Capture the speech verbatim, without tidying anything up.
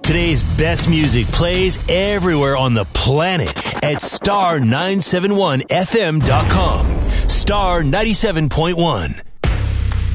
Today's best music plays everywhere on the planet at star nine seven one f m dot com. Star ninety-seven point one.